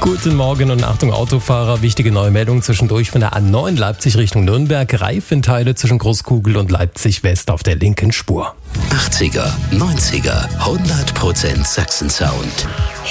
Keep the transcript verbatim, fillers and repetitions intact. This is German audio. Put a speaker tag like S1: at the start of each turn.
S1: Guten Morgen und Achtung Autofahrer, wichtige neue Meldung zwischendurch von der A neun Leipzig Richtung Nürnberg. Reifenteile zwischen Großkugel und Leipzig West auf der linken Spur.
S2: achtziger, neunziger, hundert Prozent Sachsen-Sound.